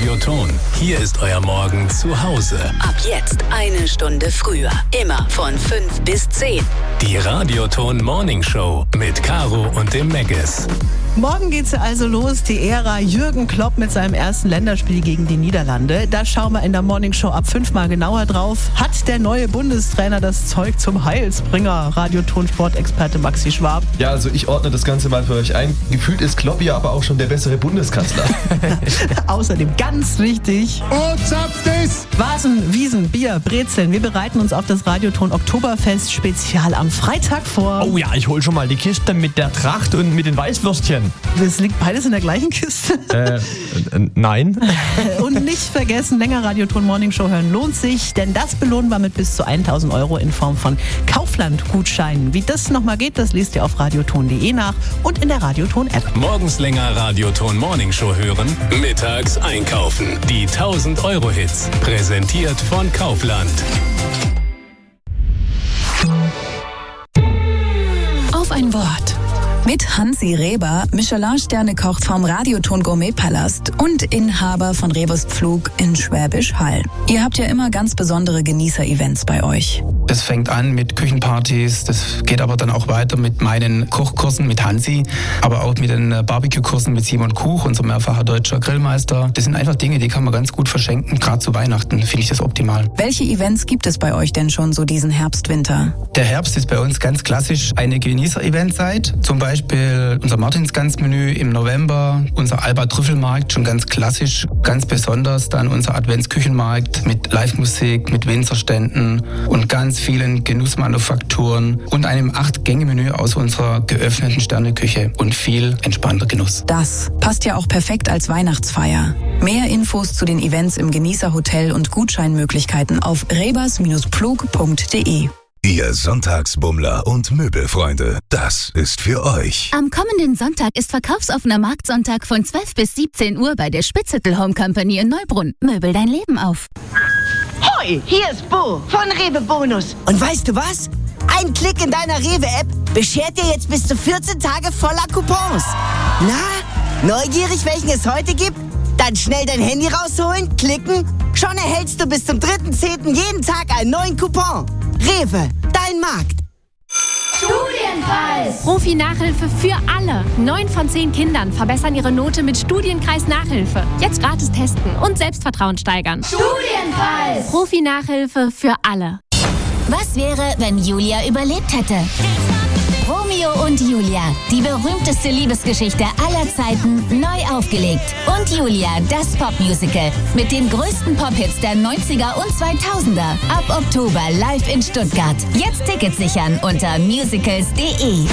Radioton. Hier ist euer Morgen zu Hause. Ab jetzt 1 Stunde früher. Immer von 5 bis 10. Die Radioton Morning Show mit Caro und dem Meggis. Morgen geht's also los, die Ära Jürgen Klopp mit seinem ersten Länderspiel gegen die Niederlande. Da schauen wir in der Morning Show ab 5 mal genauer drauf. Hat der neue Bundestrainer das Zeug zum Heilsbringer? Radioton-Sportexperte Maxi Schwab. Ja, also ich ordne das Ganze mal für euch ein. Gefühlt ist Klopp ja aber auch schon der bessere Bundeskanzler. Außerdem ganz wichtig. Und zapft es! Vasen, Wiesen, Bier, Brezeln. Wir bereiten uns auf das Radioton Oktoberfest Spezial am Freitag vor. Oh ja, ich hol schon mal die Kiste mit der Tracht und mit den Weißwürstchen. Das liegt beides in der gleichen Kiste. Nein. Und nicht vergessen, länger Radioton Morning Show hören lohnt sich, denn das belohnen wir mit bis zu 1.000 € in Form von Kaufland-Gutscheinen. Wie das nochmal geht, das lest ihr auf radioton.de nach und in der Radioton-App. Morgens länger Radioton Morning Show hören, mittags einkaufen. Die 1.000-Euro-Hits, präsentiert von Kaufland. Auf ein Wort. Mit Hansi Reber, Michelin-Sterne-Koch vom Radioton Gourmet-Palast und Inhaber von Rebus Pflug in Schwäbisch Hall. Ihr habt ja immer ganz besondere Genießer-Events bei euch. Das fängt an mit Küchenpartys, das geht aber dann auch weiter mit meinen Kochkursen mit Hansi, aber auch mit den Barbecue-Kursen mit Simon Kuch, unser mehrfacher deutscher Grillmeister. Das sind einfach Dinge, die kann man ganz gut verschenken, gerade zu Weihnachten finde ich das optimal. Welche Events gibt es bei euch denn schon so diesen Herbst, Winter? Der Herbst ist bei uns ganz klassisch eine Genießer-Eventzeit, zum Beispiel unser Martinsgans-Menü im November, unser Alba-Trüffelmarkt, schon ganz klassisch, ganz besonders dann unser Adventsküchenmarkt mit Live-Musik, mit Winzerständen und ganz vielen Genussmanufakturen und einem 8-Gänge-Menü aus unserer geöffneten Sterneküche und viel entspannter Genuss. Das passt ja auch perfekt als Weihnachtsfeier. Mehr Infos zu den Events im Genießerhotel und Gutscheinmöglichkeiten auf rebers-pflug.de. Ihr Sonntagsbummler und Möbelfreunde, das ist für euch. Am kommenden Sonntag ist verkaufsoffener Marktsonntag von 12 bis 17 Uhr bei der Spitzhüttel Home Company in Neubrunn. Möbel dein Leben auf. Hoi, hier ist Bo von Rewe Bonus. Und weißt du was? Ein Klick in deiner Rewe-App beschert dir jetzt bis zu 14 Tage voller Coupons. Na, neugierig, welchen es heute gibt? Dann schnell dein Handy rausholen, klicken. Schon erhältst du bis zum 3.10. jeden Tag einen neuen Coupon. Rewe, dein Markt. Studienkreis. Profi-Nachhilfe für alle. 9 von 10 Kindern verbessern ihre Note mit Studienkreis-Nachhilfe. Jetzt gratis testen und Selbstvertrauen steigern. Studienkreis. Profi-Nachhilfe für alle. Was wäre, wenn Julia überlebt hätte? Romeo und Julia, die berühmteste Liebesgeschichte aller Zeiten, neu aufgelegt. Und Julia, das Popmusical mit den größten Pop-Hits der 90er und 2000er. Ab Oktober live in Stuttgart. Jetzt Tickets sichern unter musicals.de.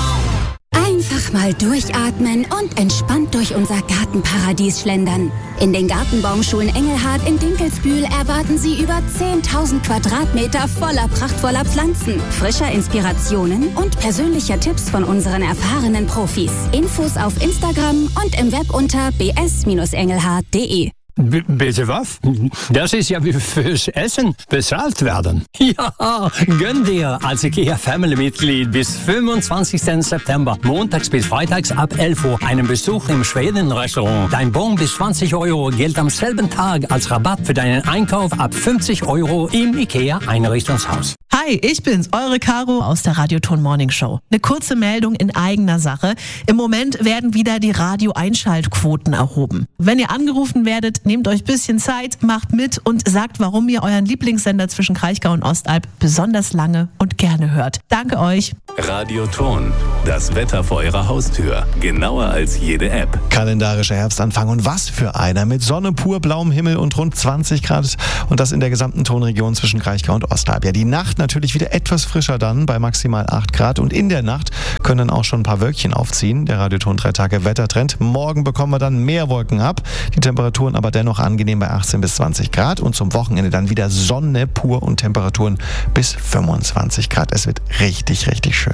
Einfach mal durchatmen und entspannt durch unser Gartenparadies schlendern. In den Gartenbaumschulen Engelhardt in Dinkelsbühl erwarten Sie über 10.000 Quadratmeter voller prachtvoller Pflanzen, frischer Inspirationen und persönlicher Tipps von unseren erfahrenen Profis. Infos auf Instagram und im Web unter bs-engelhardt.de. Bitte was? Das ist ja wie fürs Essen bezahlt werden. Ja, gönn dir als IKEA-Family-Mitglied bis 25. September, montags bis freitags ab 11 Uhr, einen Besuch im Schweden-Restaurant. Dein Bon bis 20 € gilt am selben Tag als Rabatt für deinen Einkauf ab 50 € im IKEA-Einrichtungshaus. Hi, ich bin's, eure Caro aus der Radioton Morning Show. Eine kurze Meldung in eigener Sache. Im Moment werden wieder die Radio-Einschaltquoten erhoben. Wenn ihr angerufen werdet, nehmt euch ein bisschen Zeit, macht mit und sagt, warum ihr euren Lieblingssender zwischen Kraichgau und Ostalb besonders lange und gerne hört. Danke euch. Radioton, das Wetter vor eurer Haustür. Genauer als jede App. Kalendarischer Herbstanfang und was für einer. Mit Sonne, pur blauem Himmel und rund 20 Grad und das in der gesamten Tonregion zwischen Kraichgau und Ostalb. Ja, die Nacht natürlich wieder etwas frischer dann bei maximal 8 Grad und in der Nacht können dann auch schon ein paar Wölkchen aufziehen. Der Radioton 3 Tage Wettertrend. Morgen bekommen wir dann mehr Wolken ab. Die Temperaturen aber dennoch angenehm bei 18 bis 20 Grad und zum Wochenende dann wieder Sonne pur und Temperaturen bis 25 Grad. Es wird richtig, richtig schön.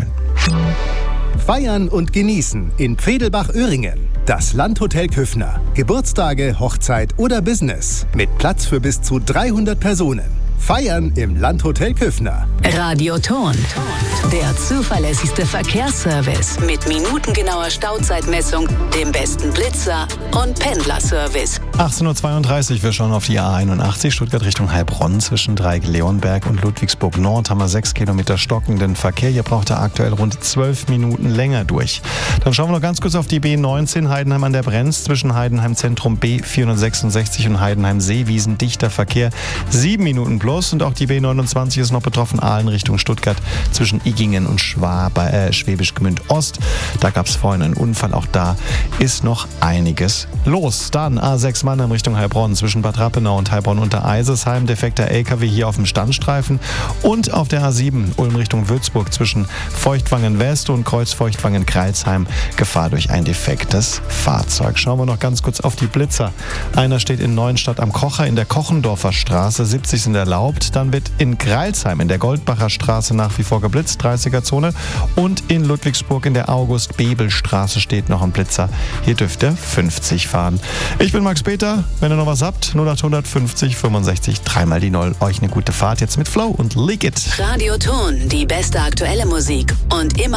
Feiern und genießen in Pfedelbach-Öhringen. Das Landhotel Küffner. Geburtstage, Hochzeit oder Business. Mit Platz für bis zu 300 Personen. Feiern im Landhotel Küffner. Radioton. Der zuverlässigste Verkehrsservice mit minutengenauer Stauzeitmessung, dem besten Blitzer und Pendlerservice. 18.32 Uhr, wir schauen auf die A81 Stuttgart Richtung Heilbronn. Zwischen Dreieck-Leonberg und Ludwigsburg Nord haben wir 6 Kilometer stockenden Verkehr. Hier braucht er aktuell rund 12 Minuten länger durch. Dann schauen wir noch ganz kurz auf die B19 Heidenheim an der Brenz. Zwischen Heidenheim Zentrum B466 und Heidenheim Seewiesen dichter Verkehr. 7 Minuten plus. Und auch die B29 ist noch betroffen. Aalen Richtung Stuttgart zwischen Igingen und Schwäbisch Gmünd Ost. Da gab es vorhin einen Unfall. Auch da ist noch einiges los. Dann A6 Mannheim Richtung Heilbronn. Zwischen Bad Rappenau und Heilbronn unter Eisesheim. Defekter LKW hier auf dem Standstreifen. Und auf der A7 Ulm Richtung Würzburg zwischen Feuchtwangen West und Kreuz Feuchtwangen-Kreilsheim. Gefahr durch ein defektes Fahrzeug. Schauen wir noch ganz kurz auf die Blitzer. Einer steht in Neuenstadt am Kocher in der Kochendorfer Straße. 70 sind erlaubt. Dann wird in Greilsheim in der Goldbacher Straße nach wie vor geblitzt. 30er-Zone. Und in Ludwigsburg in der August-Bebel-Straße steht noch ein Blitzer. Hier dürft ihr 50 fahren. Ich bin Max Peter. Wenn ihr noch was habt, 0800 50 65 3 die 0. Euch eine gute Fahrt jetzt mit Flow und Leak It. Radioton, die beste aktuelle Musik und immer